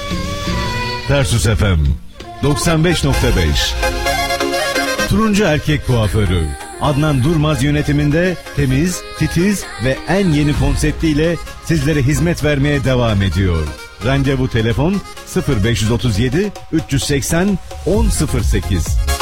Tarsus FM 95.5 Turuncu Erkek Kuaförü Adnan Durmaz yönetiminde temiz, titiz ve en yeni konseptiyle sizlere hizmet vermeye devam ediyor. Randevu telefon 0537 380 1008.